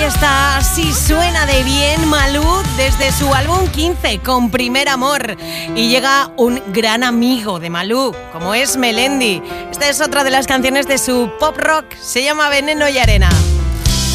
esta sí suena de bien Malú desde su álbum 15 con Primer Amor. Y llega un gran amigo de Malú, como es Melendi. Esta es otra de las canciones de su pop rock, se llama Veneno y Arena.